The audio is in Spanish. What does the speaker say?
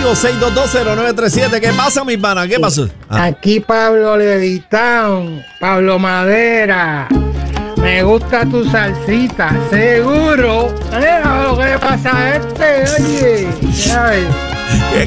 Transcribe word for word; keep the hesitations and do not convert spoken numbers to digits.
activo seis dos dos cero nueve tres siete. ¿Qué pasa, mi pana? ¿Qué pasó? Ah. Aquí Pablo Levitán, Pablo Madera. Me gusta tu salsita, seguro. Mira lo que le pasa a este, oye. Ya ves.